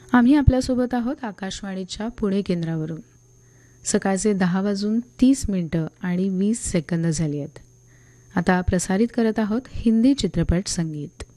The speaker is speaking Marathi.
आम्ही आपल्यासोबत आहोत आकाशवाणीच्या पुणे केंद्रावरून. सकाळचे 10:30 आणि 20 सेकंद झाली आहेत. आता प्रसारित करत आहोत हिंदी चित्रपट संगीत.